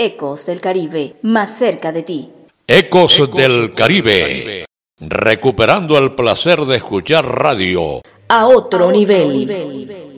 Ecos del Caribe, más cerca de ti. Ecos del Caribe, recuperando el placer de escuchar radio a otro nivel.